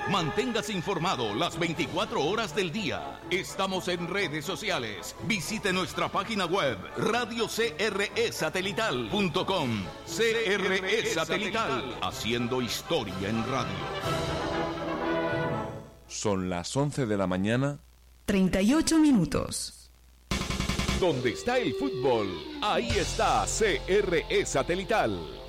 Manténgase informado las 24 horas del día. Estamos en redes sociales. Visite nuestra página web radiocresatelital.com. CRE Satelital, haciendo historia en radio. Son las 11 de la mañana. 38 minutos. Donde está el fútbol, ahí está CRE Satelital.